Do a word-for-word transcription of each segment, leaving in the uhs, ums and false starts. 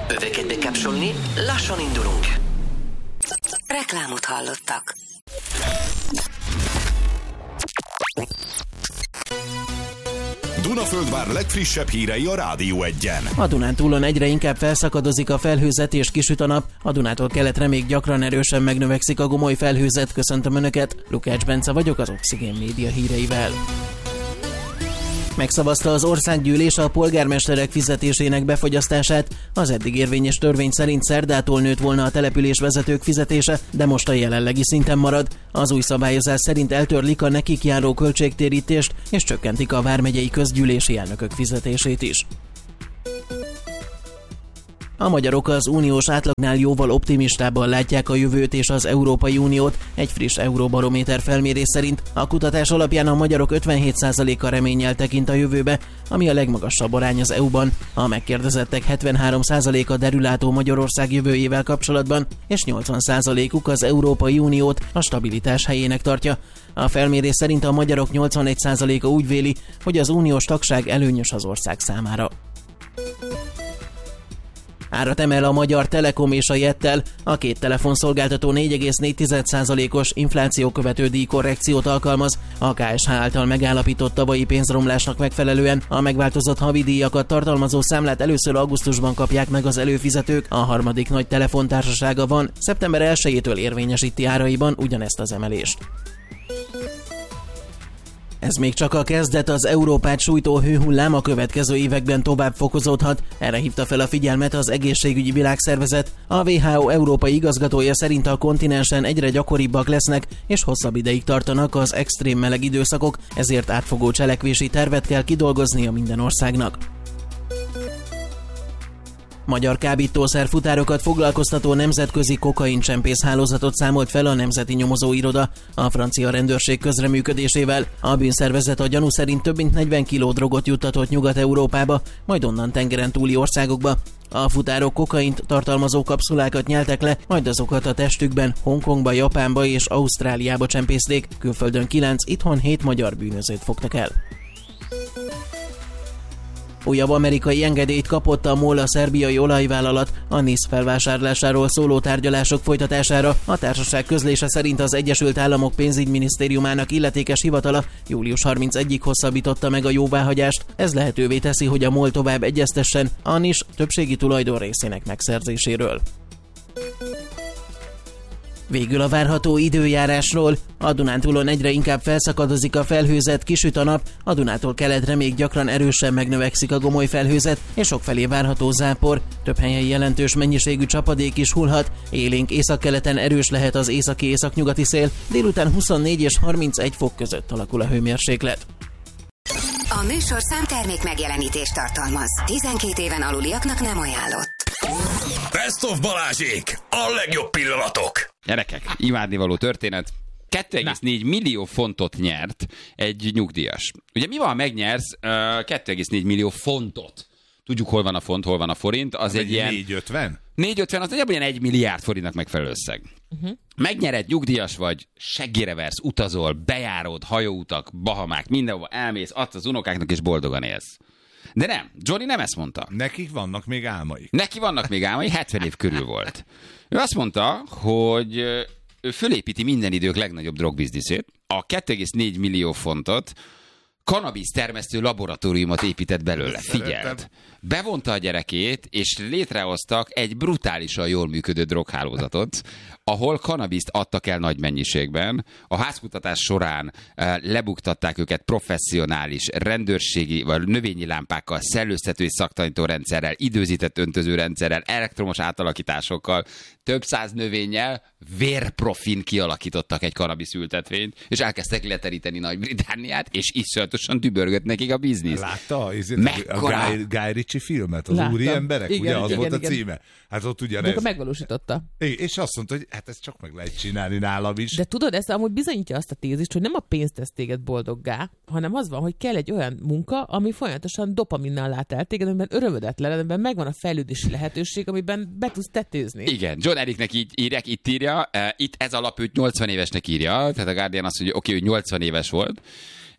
Öveket bekapcsolni, lassan indulunk. Reklámot hallottak. Dunaföldvár legfrissebb hírei a Rádió Egyen. A Dunántúlon egyre inkább felszakadozik a felhőzet és kisüt a nap. A Dunától keletre még gyakran erősen megnövekszik a gomoly felhőzet. Köszöntöm Önöket, Lukács Bence vagyok az Oxigén Média híreivel. Megszavazta az országgyűlés a polgármesterek fizetésének befagyasztását. Az eddig érvényes törvény szerint szerdától nőtt volna a településvezetők fizetése, de most a jelenlegi szinten marad. Az új szabályozás szerint eltörlik a nekik járó költségtérítést, és csökkentik a vármegyei közgyűlési elnökök fizetését is. A magyarok az uniós átlagnál jóval optimistában látják a jövőt és az Európai Uniót. Egy friss Euróbarométer felmérés szerint a kutatás alapján a magyarok ötvenhét százaléka reménnyel tekint a jövőbe, ami a legmagasabb arány az é u-ban. A megkérdezettek hetvenhárom százaléka derülátó Magyarország jövőjével kapcsolatban, és nyolcvan százalékuk az Európai Uniót a stabilitás helyének tartja. A felmérés szerint a magyarok nyolcvanegy százaléka úgy véli, hogy az uniós tagság előnyös az ország számára. Árat emel a Magyar Telekom és a Jettel. A két telefonszolgáltató négy egész négy százalékos inflációkövető díjkorrekciót alkalmaz. A ká es há által megállapított tavalyi pénzromlásnak megfelelően a megváltozott havidíjakat tartalmazó számlát először augusztusban kapják meg az előfizetők. A harmadik nagy telefontársasága van, szeptember elsejétől érvényesíti áraiban ugyanezt az emelést. Ez még csak a kezdet, az Európát sújtó hőhullám a következő években tovább fokozódhat. Erre hívta fel a figyelmet az Egészségügyi Világszervezet. A dupla vé há ó európai igazgatója szerint a kontinensen egyre gyakoribbak lesznek, és hosszabb ideig tartanak az extrém meleg időszakok, ezért átfogó cselekvési tervet kell kidolgoznia minden országnak. Magyar kábítószerfutárokat foglalkoztató nemzetközi kokaincsempész hálózatot számolt fel a Nemzeti Nyomozóiroda a francia rendőrség közreműködésével. A bűnszervezet a gyanú szerint több mint negyven kiló drogot juttatott Nyugat-Európába, majd onnan tengeren túli országokba. A futárok kokaint tartalmazó kapszulákat nyeltek le, majd azokat a testükben Hongkongba, Japánba és Ausztráliába csempészték. Külföldön kilenc, itthon hét magyar bűnözőt fogtak el. Újabb amerikai engedélyt kapott a MOL, a szerbiai olajvállalat a NISZ felvásárlásáról szóló tárgyalások folytatására. A társaság közlése szerint az Egyesült Államok pénzügyminisztériumának illetékes hivatala július harmincegyedikéig hosszabbította meg a jóváhagyást. Ez lehetővé teszi, hogy a MOL tovább egyeztessen a NIS többségi tulajdon részének megszerzéséről. Végül a várható időjárásról. A Dunántúlon egyre inkább felszakadozik a felhőzet, kisüt a nap, a Dunától keletre még gyakran erősen megnövekszik a gomoly felhőzet, és sokfelé várható zápor. Több helyen jelentős mennyiségű csapadék is hullhat, élénk északkeleten erős lehet az északi északnyugati szél, délután huszonnégy és harmincegy fok között alakul a hőmérséklet. A műsorszám termék megjelenítést tartalmaz. tizenkét éven aluliaknak nem ajánlott. Best of Balázsék! A legjobb pillanatok! Gyerekek, imádnivaló történet. kettő egész négy millió fontot nyert egy nyugdíjas. Ugye mi van, megnyersz uh, kettő egész négy millió fontot? Tudjuk, hol van a font, hol van a forint. Az, az egy, egy ilyen... négy ötven? négy ötven, az nagyjából ilyen egy milliárd forintnak megfelelő összeg. Uh-huh. Megnyered, nyugdíjas vagy, seggére versz, utazol, bejárod, hajóutak, Bahamák, mindenhova elmész, adsz az unokáknak és boldogan élsz. De nem, Johnny nem ezt mondta. Nekik vannak még álmai. Neki vannak még álmai, hetven év körül volt. Ő azt mondta, hogy ő fölépíti minden idők legnagyobb drogbizniszét, a kettő egész négy millió fontot, kannabisz termesztő laboratóriumot épített belőle. Figyeld! Bevonta a gyerekét, és létrehoztak egy brutálisan jól működő droghálózatot, ahol kannabiszt adtak el nagy mennyiségben. A házkutatás során uh, lebuktatták őket professzionális rendőrségi vagy növényi lámpákkal, szellőztető és szaktanító rendszerrel, időzített öntözőrendszerrel, elektromos átalakításokkal, több száz növényel, vérprofin kialakítottak egy kannabisz ültetvényt, és elkezdtek leteríteni Nagy-Britanniát, és iszonyatosan dübörgött nekik a biznisz. Látta a, a Guy, Guy Ritchie filmet, az Láttam. Úri emberek? Igen, ugye az igen, volt igen. a címe? Hát ott ugyanez. De megvalósította. És azt mondta, hogy hát ezt csak meg lehet csinálni nálam is. De tudod, ez amúgy bizonyítja azt a tézist, hogy nem a pénz tesz téged boldoggá, hanem az van, hogy kell egy olyan munka, ami folyamatosan dopaminnal lát el téged, amiben örömödet lel, amiben megvan a fejlődési lehetőség, amiben be tudsz tetőzni. Igen, John Ericnek így írják, itt írja, itt ez alap őt nyolcvan évesnek írja, tehát a Guardian azt mondja, oké, ő nyolcvan éves volt,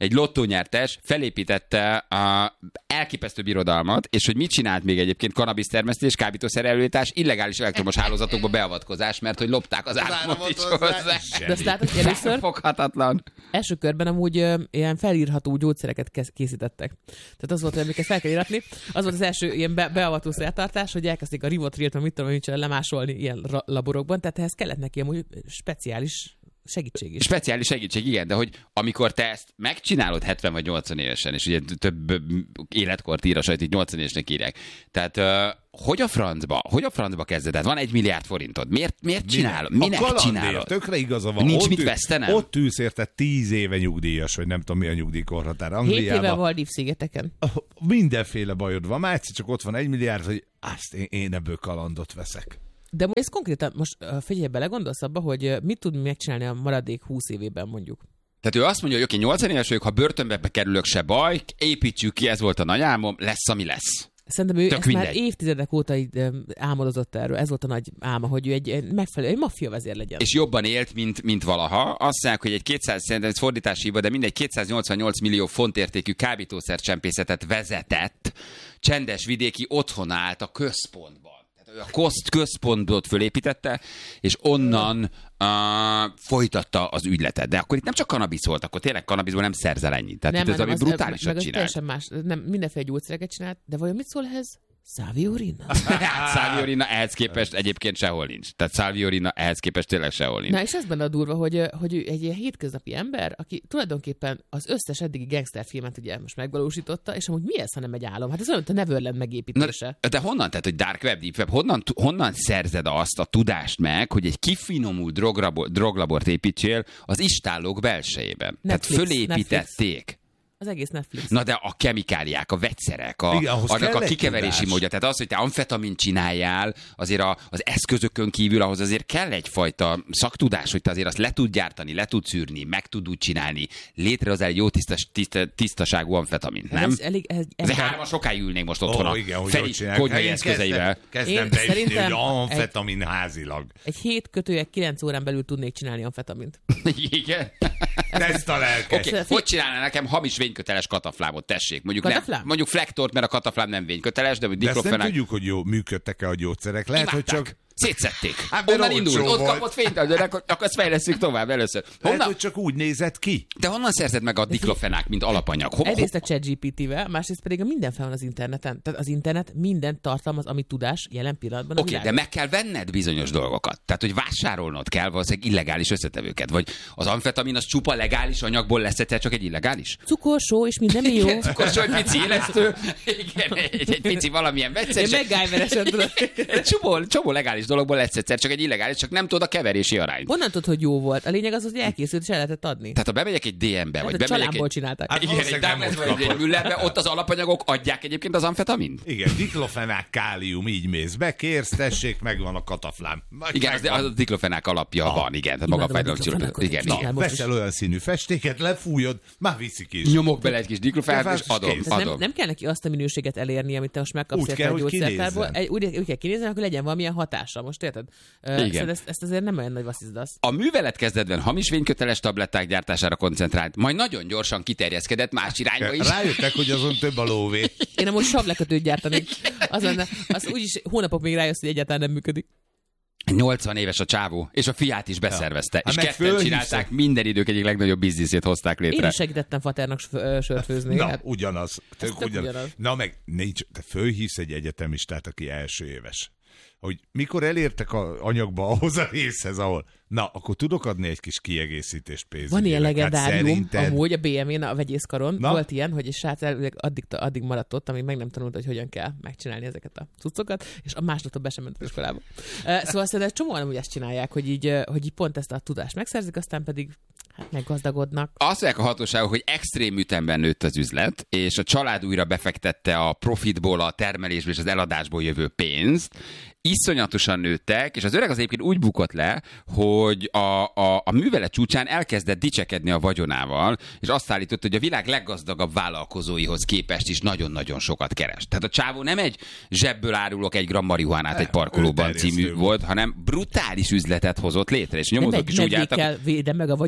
egy lottónyertes felépítette a elképesztő birodalmat, és hogy mit csinált még egyébként cannabis termesztés, kábítószer előállítás, illegális elektromos hálózatokba beavatkozás, mert hogy lopták az áramot is hozzá. De azt látod, hogy először foghatatlan. Első körben amúgy ö, ilyen felírható gyógyszereket kez- készítettek. Tehát az volt, hogy amiket fel kell íratni. Az volt az első ilyen be- beavató szertartás, hogy elkezdték a rivotrilt, mert mit tudom, hogy lemásolni ilyen ra- laborokban, tehát ehhez kellett neki amúgy speciális segítség is. Speciális segítség, igen, de hogy amikor te ezt megcsinálod hetven vagy nyolcvan évesen, és ugye több életkort ír a sajt, így nyolcvan évesnek írják. Tehát uh, hogy a francba, hogy a francba kezded? Tehát van egy milliárd forintod. Miért, miért csinálod? Minek a csinálod? Tökre igaza van. Nincs ott mit ül, vesztenem. Ott ülsz érte tíz éve nyugdíjas, vagy nem tudom mi a nyugdíjkorhatár. Hét éve Maldív-szigeteken. Mindenféle bajod van. Már egyszer csak ott van egy milliárd, hogy azt én, én ebből kalandot veszek. De ez konkrétan, most figyelj bele, gondolsz abba, hogy mit tud megcsinálni a maradék húsz évében mondjuk? Tehát ő azt mondja, hogy oké, nyolcvan éves vagyok, ha börtönbe kerülök, se baj, építsük ki, ez volt a nagy álmom, lesz, ami lesz. Szerintem ő Tök ezt mindegy. már évtizedek óta így álmodozott erről, ez volt a nagy álma, hogy ő egy megfelelő, egy maffia vezér legyen. És jobban élt, mint, mint valaha. Azt mondják, hogy egy kétszáz, szerintem ez fordítási hiba, de mindegy kétszáznyolcvannyolc millió font értékű kábítószercsempészetet vezetett, csendes vidéki otthon állt a központban. Ő a koszt központot fölépítette, és onnan uh, folytatta az ügyletet. De akkor itt nem csak kannabisz volt, akkor tényleg kannabiszból nem szerzel ennyit. Tehát nem, itt ez, nem, ami az, brutálisat meg csinált. Teljesen más, nem, mindenféle gyógyszereket csinált, de vajon mit szól ehhez? Salviorina. Salviorina ehhez képest egyébként sehol nincs. Tehát Salviorina ehhez képest tényleg sehol nincs. Na és ez benne a durva, hogy, hogy ő egy ilyen hétköznapi ember, aki tulajdonképpen az összes eddigi gangsterfilmet ugye most megvalósította, és amúgy mi ez, ha nem egy álom? Hát ez olyan, mint a Neverland megépítése. Na, de honnan, tehát, hogy Dark Web, Deep Web, honnan, honnan szerzed azt a tudást meg, hogy egy kifinomult drograbor, droglabort építsél az istállók belsejében? Netflix, Tehát fölépítették. Netflix. Az egész Netflix. Na de a kemikáliák, a vegyszerek, a, igen, annak a kikeverési módja, tehát az, hogy te amfetamin csináljál, azért a, az eszközökön kívül ahhoz azért kell egyfajta szaktudás, hogy te azért azt le tud gyártani, le tud szűrni, meg tud úgy csinálni, létrehozzál egy jó tisztas, tiszta, tisztaságú amfetamint, nem? Ez elég, ez Azért hárman sokáig ülnék most otthon oh, a igen, hogy Feri konyhai eszközeivel. Kezdem beütni, hogy amfetamin házilag. Egy hét kötője kilenc órán belül tudnék csinálni amfetamint. Igen. Ezt a lelkes. Oké, okay. Hogy csinálná nekem hamis vényköteles kataflámot, tessék? Mondjuk, Kataflám? nem, mondjuk flektort, mert a kataflám nem vényköteles, de, de ezt nem tudjuk, hogy jó, működtek-e a gyógyszerek. Lehet, imádták. hogy csak... Szétszették. Hát, Onnan indult, ott volt. kapott fényt, de akkor, akkor ezt fejlesztjük tovább először. Honnan? Honnan? Lehet, hogy csak úgy nézett ki. De honnan szerzed meg a diklofenák, mint alapanyag? Ho- Egyrészt a ChatGPT-vel, másrészt pedig a minden fel van az interneten. Tehát az internet minden tartalmaz, ami tudás jelen pillanatban a Oké, okay, de meg kell venned bizonyos dolgokat. Tehát, hogy vásárolnod kell valószínűleg illegális összetevőket. Vagy az amfetamin az csupa legális anyagból lesz, egyszer csak egy illegális? Cukor, só és minden mi jó. Igen, cukor, só, egy pici élesztő, igen, egy, egy pici valamilyen vegyszer. Én MacGyver-esen tudod. Csomó, csomó legális dologból lesz egyszer csak egy illegális, csak nem tudod a keverési arányt. Honnan tudod, hogy jó volt? A lényeg az, hogy elkészült és el lehetett adni. Tehát ha bemegyek egy dé em-be, vagy a bemegyek családból egy... csinálták. Hát Igen, egy valószínűleg nem Douglas ott vagy egy kapod. Müllerbe, ott az alapanyagok adják egyébként az amfetamint? Igen, diklofenák, kálium, így mész be, kérsz, tessék, megvan a kataflám. Majd Igen, az, megvan. az a diklofenák alapja Ah. van, igen. Tehát maga a Imádom a fájdalom diklofenákot. igen, Na, igen. most is. Veszel olyan színű festéket, lefújod, már viszik is. Nyomok bele egy kis diklofenát, és adom, Kész. Tehát nem, adom. nem kell neki azt a minőséget elérni, amit te most megkapsz Úgy érte kell, a hogy gyógyszertárból. kinézzen. Egy- Úgy, úgy kell kinézni, hogy legyen valamilyen hatása. Most érted? Ö, Igen. Szóval ezt, ezt azért nem olyan nagy vasszizdasz. A művelet kezdetben hamis vényköteles tabletták gyártására koncentrált, majd nagyon gyorsan kiterjeszkedett más irányba is. Rájöttek, hogy azon több a lóvé. Én amúgy sablekötőt gyártanék. Az, lenne, az úgyis hónapok még rájössz, hogy egyáltalán nem működik. nyolcvan éves a csávó, és a fiát is beszervezte. Hát És meg ketten fölhívsz- csinálták, minden idők egyik legnagyobb bizniszét hozták Én létre. is segítettem Faternak s- ö, sört főzni. Na, Hát, ugyanaz. Tök tök ugyanaz. ugyanaz. Na meg, nincs, te fölhívsz egy egyetemistát, aki első éves. Hogy mikor elértek a anyagba ahhoz a részhez, ahol... Na, akkor tudok adni egy kis kiegészítést pénzügyileg. van ilyen legendárium, Hát szerinted... amúgy a bé em én, a vegyészkaron Na? volt ilyen, hogy egy srác elvileg addig, addig maradt ott, amíg meg nem tanult, hogy hogyan kell megcsinálni ezeket a cuccokat, és a másnaptól be sem ment az iskolába. Uh, szóval szerintem csomóan amúgy ezt csinálják, hogy így, uh, hogy így pont ezt a tudást megszerzik, aztán pedig hát meggazdagodnak. Azt mondják a hatóságok, hogy extrém ütemben nőtt az üzlet, és a család újra befektette a profitból, a termelésből és az eladásból jövő pénzt, iszonyatosan nőttek, és az öreg az egyébként úgy bukott le, hogy a, a, a művelet csúcsán elkezdett dicsekedni a vagyonával, és azt állított, hogy a világ leggazdagabb vállalkozóihoz képest is nagyon-nagyon sokat keres. Tehát a csávó nem egy zsebből árulok egy gram marihuánát egy parkolóban ő terjesztő című volt. volt, hanem brutális üzletet hozott létre, és nyomozott Nem is egy úgy álltak, medvékkel védem meg a vagyonomat,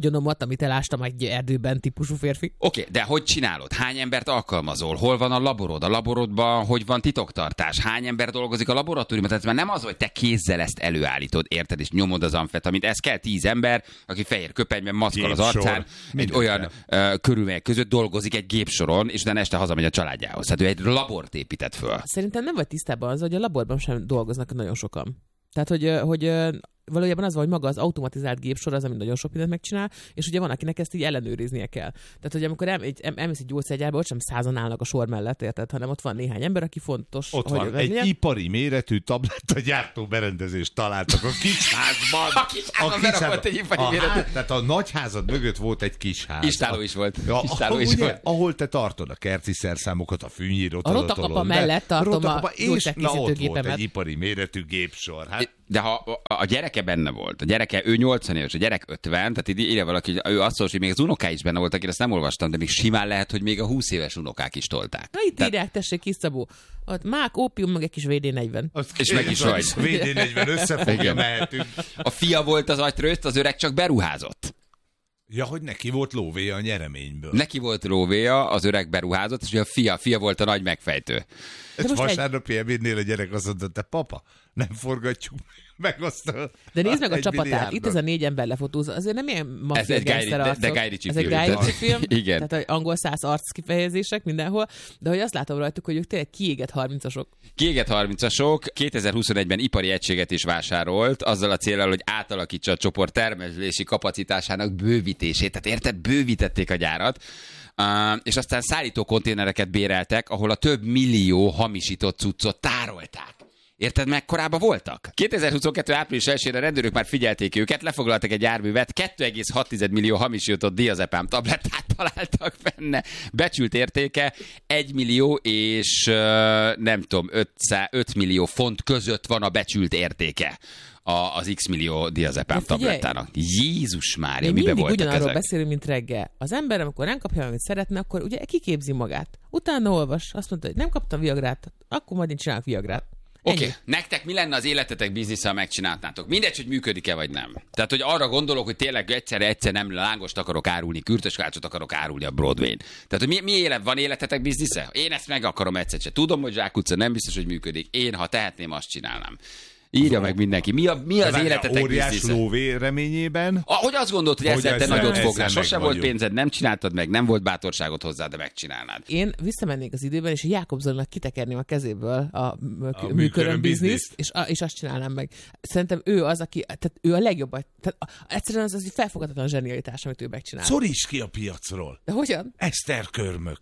amit elástam egy erdőben típusú férfi. Oké, okay, de hogy csinálod? Hány embert alkalmazol? Hol van a laborod? A laborodban hogy van titoktartás? Hány ember dolgozik a laboratóriumban? Tehát már nem az, hogy te kézzel ezt előállítod, érted, és nyomod az amfetamint. Ez kell tíz ember, aki fehér köpenyben maszkal az arcán, egy olyan uh, körülmények között dolgozik egy gépsoron, és utána este hazamegy a családjához. Tehát ő egy labort épített föl. Szerintem nem vagy tisztában az, hogy a laborban sem dolgoznak nagyon sokan. Tehát, hogy, hogy valójában az van, hogy maga az automatizált gépsor az, ami nagyon sok mindent megcsinál, és ugye van, akinek ezt így ellenőriznie kell. Tehát, hogy amikor el, egy, elmész egy gyógyszergyárba, ott sem százan állnak a sor mellett, érted, hanem ott van néhány ember, aki fontos. Ott hogy van egy milyen? Ipari méretű tablettagyártó berendezést találtak a kisházban. A kisházban berakott egy ipari méretű. Hát, tehát a nagyházad mögött volt egy kisház. Istáló is volt. Ja, Istáló ahol, is ugye, volt. ahol te tartod a kerti szerszámokat, a fűnyírót. A rotakapa mellett tartom a gyógyszerkészítőgépemet. Egy ipari méretű gépsor. Hát, de ha a gyereke benne volt, a gyereke, ő nyolcvan éves, a gyerek ötven, tehát így írja valaki, ő azt szól, hogy még az unokái is benne voltak, én ezt nem olvastam, de még simán lehet, hogy még a húsz éves unokák is tolták. Na itt tehát... írják, tessék, kis Szabó. Ott mák, ópium, meg egy kis vé dé negyven. Azt és meg is vagy. vé dé negyven összefogja, mehetünk. A fia volt az agytrőzt, az öreg csak beruházott. Ja, hogy neki volt lóvéja a nyereményből. Neki volt lóvéja, az öreg beruházott, és a fia, fia volt a nagy megfejtő. Ez vasárnapi ebédnél a gyerek azt mondta, te papa, nem forgatjuk meg azt a De nézd meg a csapatát, itt ez a négy ember lefotóz, azért nem ilyen maffia gangster arcok. De Guy Ritchie ez egy Guy Ritchie film, igen. Tehát angol száz arc kifejezések mindenhol, de hogy azt látom rajtuk, hogy ők tényleg kiégett harmincasok. Kiégett harmincasok, kétezer-huszonegyben ipari egységet is vásárolt, azzal a céllal, hogy átalakítsa a csoport termelési kapacitásának bővítését. Tehát érted, bővítették a gyárat. Uh, és aztán szállító konténereket béreltek, ahol a több millió hamisított cuccot tárolták. Érted, mekkorában voltak? kétezer-huszonkettő április elsejére rendőrök már figyelték őket, lefoglaltak egy járművet, két egész hat millió hamisított diazepám tablettát találtak benne. Becsült értéke egy millió és uh, nem tudom, öt millió font között van a becsült értéke a, az X millió diazepám tablettának. Jézus Mária, mi miben voltak ugyanarról ezek? beszélünk, mint reggel. Az ember, amikor nem kapja, amit szeretne, akkor ugye kiképzi magát. Utána olvas, azt mondta, hogy nem kaptam viagrát, akkor majd én csinálok viagrát. Oké, okay. Nektek mi lenne az életetek biznisze, ha megcsináltátok? Mindegy, hogy működik-e vagy nem. Tehát, hogy arra gondolok, hogy tényleg egyszerre egyszer nem lángost akarok árulni, kürtöskácsot akarok árulni a Broadway-n. Tehát, hogy mi, mi élet, van életetek biznisze? Én ezt meg akarom egyszer se. Tudom, hogy Zsák utca nem biztos, hogy működik. Én, ha tehetném, azt csinálnám. Írja meg mindenki. Mi, a, mi az életetek óriás biznisze? lóvé reményében. Ahogy azt gondolt, hogy ezzel te nagyot fognál. Sose volt vagyunk. pénzed, nem csináltad meg, nem volt bátorságod hozzá, de megcsinálnád. Én visszamennék az időben, és Jákob Zolinak kitekerném a kezéből a, a műköröm bizniszt, és, és azt csinálnám meg. Szerintem ő az, aki, tehát ő a legjobb, tehát egyszerűen az, az felfogadhatatlan zsenialitás, amit ő megcsinál. Szoríts ki a piacról. De hogyan? Eszterkörmök.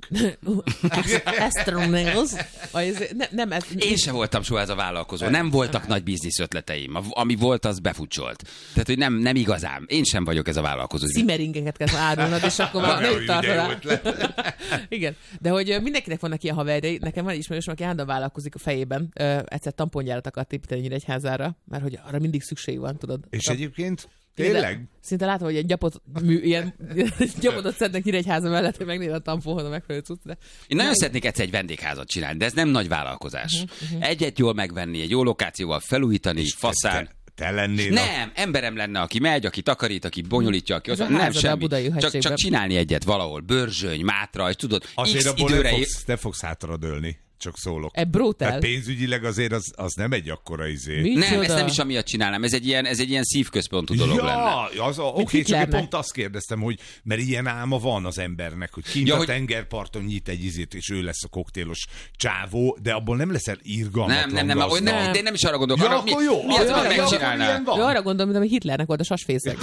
Eszteromnéhoz. Nem, ez... Én sem voltam soha ez a vállalkozó. Nem voltak nagy biznisz ötleteim. Ami volt, az befutcsolt. Tehát, hogy nem, nem igazán. Én sem vagyok ez a vállalkozó. Cimeringeket kell árulnod, és akkor már nem tartod. Igen. De hogy mindenkinek vannak ilyen haverjai. Nekem van egy ismerősöm, aki állandóan vállalkozik a fejében. Ö, egyszer tampongyárat akart építeni Nyíregyházára, mert hogy arra mindig szükség van, tudod. És Tam... egyébként tényleg? De szinte látom, hogy egy gyapot, mű, ilyen gyapotot szednek Nyíregyháza mellett, hogy megnézed a tamponhoz a megfelelő cucc. De... Én nagyon szeretnék egyszer egy vendégházat csinálni, de ez nem nagy vállalkozás. Uh-huh, uh-huh. Egyet jól megvenni, egy jó lokációval felújítani, és faszán. Te, te lennél nem, a... emberem lenne, aki megy, aki takarít, aki bonyolítja, aki... Az nem semmi. Csak, csak csinálni egyet valahol. Bőrzsöny, Mátra, és tudod, azért X abból időre... nem fogsz, te fogsz hátradőlni. Csak szólok. E brutal. Tehát pénzügyileg azért az, az nem egy akkora izé. Mi nem, csoda? ezt nem is amiatt csinálnám. Ez egy ilyen, ez egy ilyen szívközpontú dolog ja, lenne. Az, oké, csak pont azt kérdeztem, hogy mert ilyen álma van az embernek, hogy kint ja, a hogy... tengerparton nyit egy izét, és ő lesz a koktélos csávó, de abból nem leszel irgalmatlan Nem, nem, nem, nem, nem, de én nem is arra gondolok. Ja, arra, akkor mi, jó. Mi az, amit megcsinálnál? Ő arra gondolom, mint ami Hitlernek volt a sasfészek.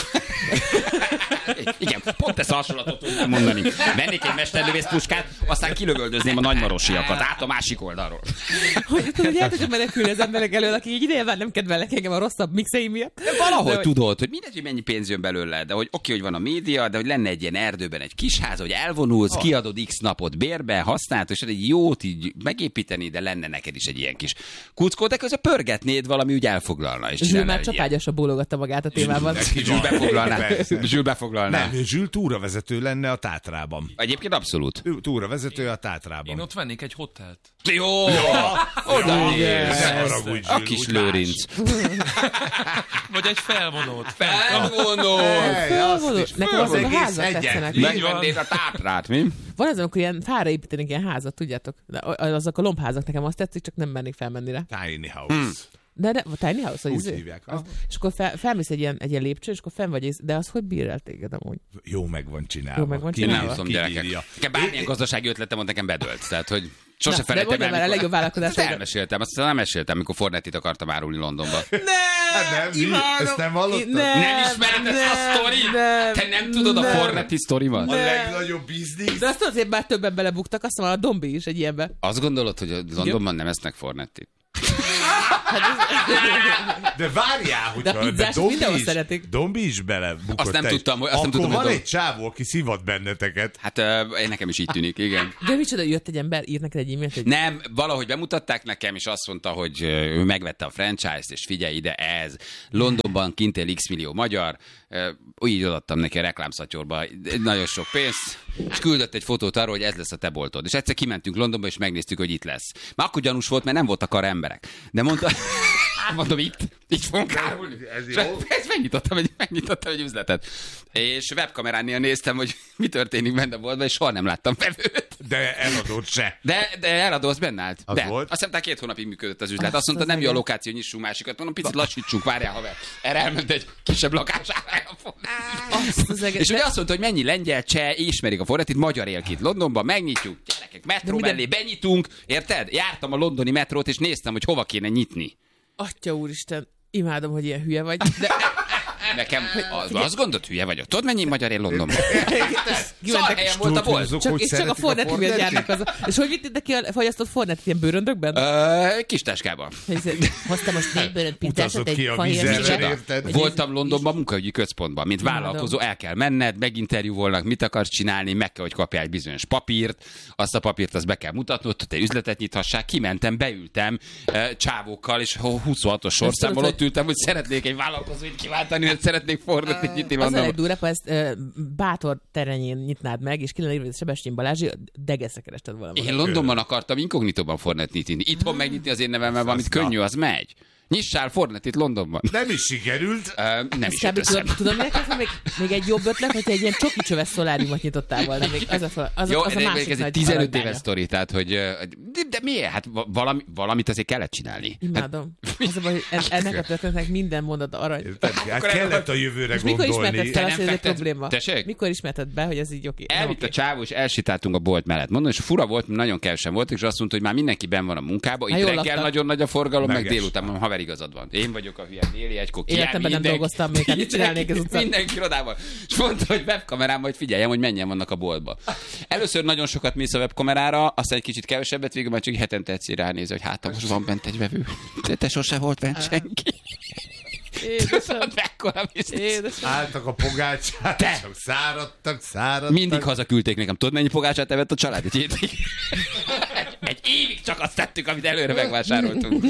Igen, pont ezt a hasonlatot tudnám mondani. Vennék egy mesterlövész puskát, aztán kilövöldözném a nagymarosiakat át a másik oldalról. Hogy tudod, hogy el tudjuk menekülni az emberek elől, aki így ideje már nem kedvelnek engem a rosszabb mixeim miatt. De valahogy de, tudod, hogy mindegy, hogy mennyi pénz jön belőle, de hogy oké, hogy van a média, de hogy lenne egy ilyen erdőben egy kis ház, hogy elvonulsz, oh. kiadod X napot bérbe, használod, és egy jót így megépíteni, de lenne neked is egy ilyen kis kuckó, de közben pörgetnéd, valami úgy elfoglalna. És Zsül már csapágyasra bólogatta magát a témában. Zsül befoglalná. Zsül befoglalná foglalná. Nem, Zsül túravezető lenne a Tátrában. Egyébként abszolút. Ő túravezető a Tátrában. Én ott vennék egy hotelt. Jó! Oda A kis Lőrinc. Vagy egy felvonót. Felvonó! Nekem azok a házak tetszenek. Megvennéd a Tátrát, mi? Van az, amikor ilyen fára építenek ilyen házat, tudjátok? Azok a lombházak nekem azt tetszik, csak nem mennék felmenni rá. Tiny house. Hmm. De, de a tiny house, hogy Úgy izé? hívják. Az, és akkor fel, felmész egy ilyen, egy ilyen lépcső, és akkor fenn vagy, de az hogy bír el téged amúgy? Jó meg van csinálva. Jó meg van Ki csinálva. Nem bírja, tudom, ki gyerekek. bírja. Nekem bármilyen gazdasági ötletem volt, nekem bedölt. Tehát, hogy sose Na, de felejtem mondjad már a legjobb vállalkozás. Azt elmeséltem, azt nem meséltem, amikor Fornettit akartam árulni Londonba. Hát nem, mi? Ezt nem hallottad? Nem, Nem ismered ezt a sztorit? nem, Te nem tudod a nem. Fornetti sztorimat? A legnagyobb biznisz. De azt azért már többen belebuktak, azt mondom, a Dombi is egy ilyenbe. Azt gondolod, hogy a Londonban nem esznek Fornettit? De várjál, hogy De a pizzások mindenhol is, szeretik. Dombi is belebukott. Azt nem te is. tudtam, hogy- azt nem Akkor tudtam, hogy van Dom- egy csávó, aki szivat benneteket. Hát uh, nekem is így tűnik, igen. De micsoda, jött egy ember, írt neked egy e-mailt, hogy Nem, valahogy bemutatták nekem, és azt mondta, hogy ö, ő megvette a franchise-t, és figyelj ide, ez. Londonban kint él x millió magyar, Ö, így odaadtam neki a reklámszatyorba nagyon sok pénzt, és küldött egy fotót arról, hogy ez lesz a te boltod. És egyszer kimentünk Londonba, és megnéztük, hogy itt lesz. Már akkor gyanús volt, mert nem voltak arra emberek. De mondta, mondom, itt, itt fogunk árulni. Ez És jó. ezt megnyitottam egy, megnyitottam egy üzletet. És webkameránnél néztem, hogy mi történik benne a boltban, és soha nem láttam vevőt. De eladott se. De, de eladó, az benne állt. Az de. volt? Azt hiszem, két hónapig működött az üzlet. Azt mondta, nem jó a lokáció, nyissunk másikat. Mondom, picit lassítsunk, várjál, haver. Erre elment egy kisebb lakására. azt az egész... És ugye azt mondta, hogy mennyi lengyel, cseh, ismerik a Fornettit, magyar él itt Londonban, megnyitjuk, gyerekek, metró minden- mellé benyitunk, érted? Jártam a londoni metrót, és néztem, hogy hova kéne nyitni. Atya úristen, imádom, hogy ilyen hülye vagy, de... Nekem az, azt gondolt, hülye vagyok. Tudod, mennyi magyar él Londonban? Szar Kimentek- helyen volt a Tudod, bolt. azok Csak, hogy és csak a szeretik Fornetti miatt Fornettit? járnak az. És hogy vittétek ki a fagyasztott Fornettit ilyen bőröndökben? Ö, Kis táskában. Hoztam most négy bőrönt pizzásat, Utazott ki egy a fahér vízzel, zsíret. érted? Voltam Londonban munkahogyi központban, mint Imádom. vállalkozó, el kell menned, meginterjúvolnak, mit akarsz csinálni, meg kell, hogy kapjál egy bizonyos papírt, azt a papírt azt be kell mutatnod, hogy te üzletet nyithassák, kimentem, beültem eh, csávókkal, és huszonhatos sorszámmal tudod, ott ültem, hogy szeretnék egy vállalkozót kiváltani, hogy szeretnék Fornettit nyitni Az a Londonban. legdurvább, ha ezt uh, Bátor terenyén nyitnád meg, és ki lenne írva, hogy Sebestyén Balázsi, degeszre kerested valami. Én Londonban akartam inkognitóban Fornettit nyitni. Itthon megnyitni az én nevemmel valamit könnyű, az megy. Nyissál Fornettit Londonban. Nem is sikerült. Uh, nem Ez is jött kb. össze. Tudom, tudom, minek ez még, még egy jobb ötlet, hogyha egy ilyen csoki csöves szoláriumot nyitottál volna. Még az a, az, Jó, az a de másik ez egy nagy tizenöt aranydánya. éves sztori, tehát hogy... ö, De, de miért? Hát va- valami, valamit azért kellett csinálni. Imádom. Az a baj, hogy en- ennek a történetnek minden mondat arany. Érted? Hát kellett a jövőre És mikor ismerted gondolni. fel Te azt, hogy nem ez egy fekted- probléma? Tessék? Mikor ismerted be, hogy ez így oké? nem Elvitt oké? a csávó, és elsétáltunk a bolt mellett. Mondom, és fura volt, mert nagyon kevesen voltak, és azt mondta, hogy már mindenki benn van a munkában. Itt Hát jól reggel laktak. nagyon nagy a forgalom, meg Meges. délután mondom, haver, igazad van. Én vagyok a hülye, déli egykor Életemben nem dolgoztam még, hát mit csinálnék ez utcán? Mindenki irodában. És mondta, hogy webkamerán majd figyeljem, hogy mennyien vannak a boltba. Először nagyon sokat mész a webkamerára, aztán egy kicsit kevesebbet, végül már csak hetente egyszer ránéz, hogy hát most van bent egy vevő. De te sose volt bent senki. Édesem, Mekkora biznisz. édesem. Álltak a pogácsát, Te! csak száradtak, száradtak. Mindig hazaküldték nekem. Tudod, mennyi fogácsát evett a család egy hétig? Egy évig csak azt tettük, amit előre megvásároltunk.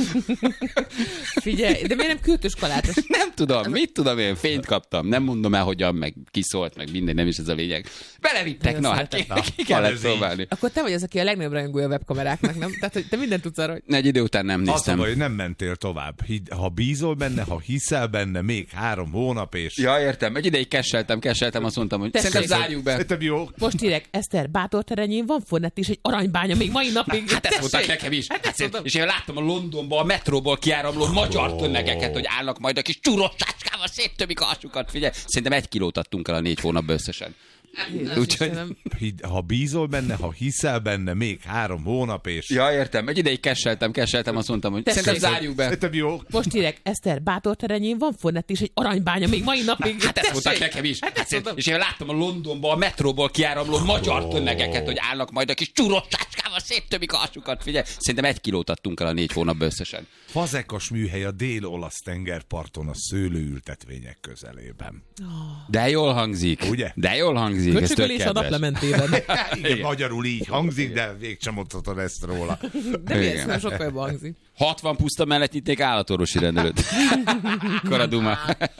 Figyelj, de miért nem kürtős kalátos? Nem tudom, mit tudom én, fényt kaptam. Nem mondom el, hogyan, meg kiszólt, meg minden, nem is ez a lényeg. Belevittek, Nagyon na hát ki, szeretem. ki kellett ez így. próbálni. Akkor te vagy az, aki a legnagyobb rajongója a webkameráknak, nem? Tehát, hogy te mindent tudsz arra, hogy... Egy idő után nem Az a néztem. baj, hogy nem mentél tovább. Hidd, ha bízol benne, ha hiszel benne, még három hónap és... Ja, értem. Egy ideig kesseltem, kesseltem, azt mondtam, hogy Tessék. szerintem zárjuk be. Szerintem jó. Most írek, Eszter, Bátor terenyén van Fornetti és egy aranybánya még mai napig. Hát ezt mondták Tessék! nekem is. Hát ezt mondom. És én láttam a Londonban, a metróból kiáramló magyar tömegeket, hogy állnak majd a kis csuros csácskával, széttömik a hasukat. Figyelj, szerintem egy kilót adtunk el a négy hónapban összesen. Úgyhogy... Istenem. Hidd, ha bízol benne, ha hiszel benne, még három hónap és... Ja, értem. Egy ideig kesseltem, kesseltem, azt mondtam, hogy Tessék. szerintem zárjuk be. Szerintem jó. Most írek, Eszter, Bátor terenyén van Fornetti és egy aranybánya még mai napig. Hát ezt mondták Tessék! nekem is. Hát ezt mondom. És én láttam a Londonban, a metróból kiáramló magyar tömegeket, hogy állnak majd a kis csuros csácskával, széttömik a hasukat. Figyelj, szerintem egy kilót adtunk el a négy hónapban összesen. Fazekas műhely a dél-olasz tengerparton a szőlőültetvények közelében. De jól hangzik. Ugye? De jól hangzik. Ez tök Köcsögölés a kedves. naplementében. Igen, magyarul így hangzik, de mégsem mondhatod ezt róla. De miért? Igen. Nem sokkal jobban hangzik. hatvan puszta mellett nyitnék állatorvosi rendelőt. Koraduma.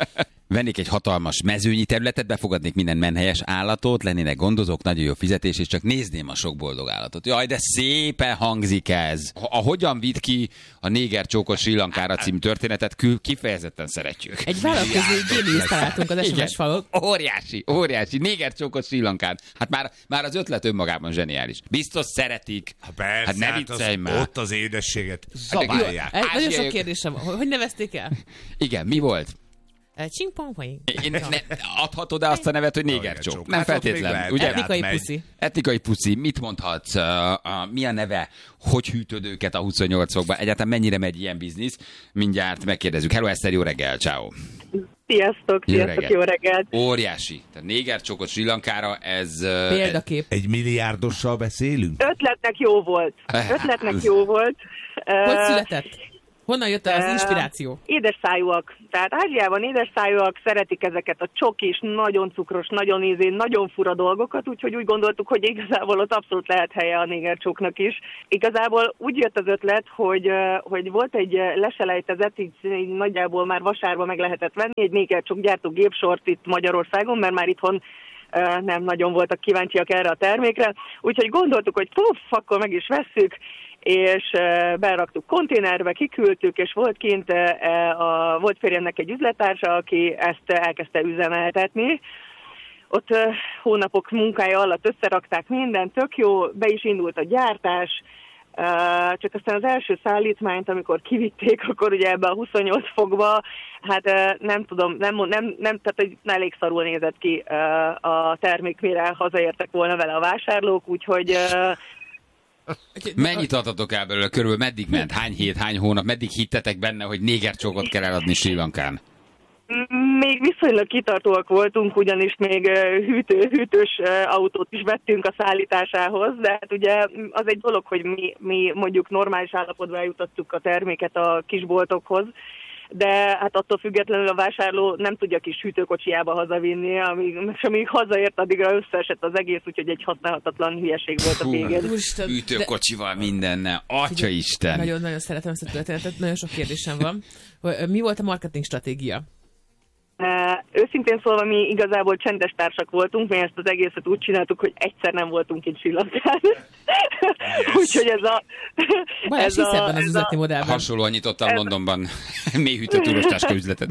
Vennék egy hatalmas mezőnyi területet, befogadnék minden menhelyes állatot, lennének gondozók, nagyon jó fizetés, és csak nézném a sok boldog állatot. Jaj, de szépen hangzik ez. A hogyan vitt ki a Néger csókos Sri Lankára című történetet, kifejezetten szeretjük. Egy vállalkozói géniuszt találtunk az es em es falon. Óriási, óriási. Néger csókos Sri Lankán. Hát már, már az ötlet önmagában zseniális. Biztos szeretik. Ha persze, hát ne hát viccelj az, már. ott az édességet zabálják. Hát, nagyon sok kérdésem van. Hogy nevezték el? Igen, mi volt? Csingpong-poing. Adhatod-e azt a nevet, hogy négercsók? Nem hát feltétlen. Ugye? Etnikai puszi. Etnikai puszi. Mit mondhatsz? Uh, uh, mi a neve? Hogy hűtöd őket a huszonnyolc fokban? Egyáltalán mennyire megy ilyen biznisz? Mindjárt megkérdezzük. Hello, Eszter, jó reggel, ciao. Sziasztok, Jó sziasztok, reggelt. jó reggelt. Óriási. Tehát négercsókot Sri Lankára, ez... Uh, Példakép. Egy milliárdossal beszélünk? Ötletnek jó volt. Ötletnek jó volt. Hogy Uh, született? Honnan jött el az inspiráció? Édesszájúak. Tehát Ázsiában édesszájúak szeretik ezeket a csokis, nagyon cukros, nagyon ízén, nagyon fura dolgokat, úgyhogy úgy gondoltuk, hogy igazából ott abszolút lehet helye a négercsóknak is. Igazából úgy jött az ötlet, hogy, hogy volt egy leselejtezett, így, így nagyjából már vasárban meg lehetett venni, egy négercsók gyártó gépsort itt Magyarországon, mert már itthon nem nagyon voltak kíváncsiak erre a termékre. Úgyhogy gondoltuk, hogy puff, akkor meg is vesszük, és beraktuk konténerbe, kiküldtük, és volt kint, a, volt férjemnek egy üzlettársa, aki ezt elkezdte üzemeltetni. Ott hónapok munkája alatt összerakták mindent, tök jó, be is indult a gyártás, csak aztán az első szállítmányt, amikor kivitték, akkor ugye ebbe a huszonnyolc fokba, hát nem tudom, nem, nem, nem tehát elég szarul nézett ki a termék, mire hazaértek volna vele a vásárlók, úgyhogy... Mennyit adtatok el belőle? Körülbelül meddig ment? Hány hét, hány hónap? Meddig hittetek benne, hogy négercsókot kell eladni Sri Lankán? Még viszonylag kitartóak voltunk, ugyanis még hűtő, hűtős autót is vettünk a szállításához, de hát ugye az egy dolog, hogy mi, mi mondjuk normális állapotban eljutottuk a terméket a kisboltokhoz, de hát attól függetlenül a vásárló nem tudja kis hűtőkocsiába hazavinni, amíg, és amíg hazaért, addigra összeesett az egész, úgyhogy egy használhatatlan hülyeség volt a végén. Hűtőkocsival mindennel, atya Isten! Nagyon-nagyon szeretem ezt a történetet, nagyon sok kérdésem van. Mi volt a marketing stratégia? Uh, őszintén szólva mi igazából csendes társak voltunk, mi ezt az egészet úgy csináltuk, hogy egyszer nem voltunk itt Sri Lankán. Yes. Úgyhogy ez a... Balázs hisz ebben az üzleti modellben. Hasonlóan nyitottam ez Londonban mélyhűtő túrostáska üzletet.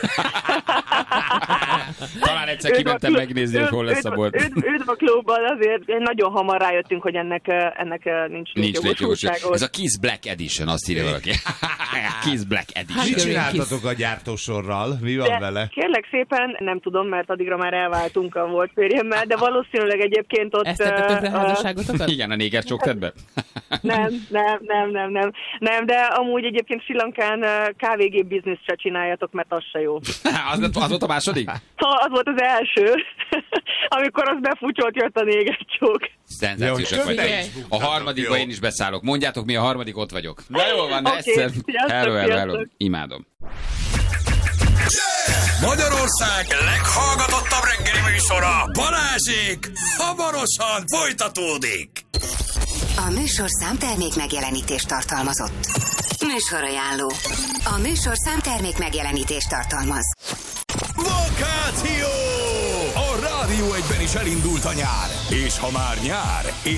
Talán egyszer kimentem megnézni, hogy hol lesz a bolt. Üdv a klubban, azért nagyon hamar rájöttünk, hogy ennek, ennek nincs, nincs létjogosultsága. Ez a Kiss Black Edition, azt írja valaki. Kiss Black Edition. Mit csináltatok a gyártósorral? Mi van de vele? Kérlek szépen, nem tudom, mert addigra már elváltunk a volt férjemmel, de valószínűleg egyébként ott... Ezt tettek tökre házasságotokat? Igen, a négercsók tett be? Nem, nem, nem, nem, nem, nem, de amúgy egyébként Sri Lankán kávégép bizniszt se csináljatok, mert az se jó. az, az volt a második? Az volt az első, amikor az befúcsolt, jött a négercsók. Szenzációsak vagyok. A harmadikba én is beszállok. Mondjátok, mi a harmadik, ott vagyok. Na jó van, okay. Egyszer. Hello, hello, hello. Imádom. Magyarország leghallgatottabb reggeli műsora, Balázsék, hamarosan folytatódik. A műsorszám termék megjelenítést tartalmazott. Műsorajánló. A műsorszám termék megjelenítést tartalmaz. Vakáció! A Rádió egyben is elindult a nyár, és ha már nyár, és